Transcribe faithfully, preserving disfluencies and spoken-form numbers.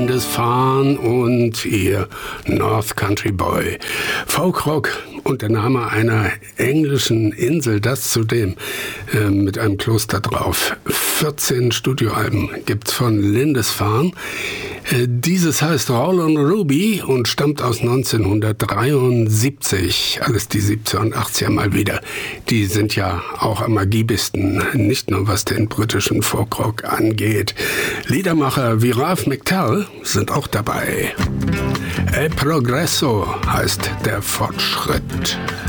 Lindisfarne und ihr North Country Boy. Folkrock und der Name einer englischen Insel, das zudem äh, mit einem Kloster drauf. vierzehn Studioalben gibt's von Lindisfarne. Äh, dieses heißt Rollin' Ruby und stammt aus neunzehnhundertdreiundsiebzig. Alles die siebziger und achtziger mal wieder. Die sind ja auch am ergiebigsten, nicht nur was den britischen Folkrock angeht. Liedermacher wie Ralph McTell sind auch dabei. El Progreso heißt der Fortschritt.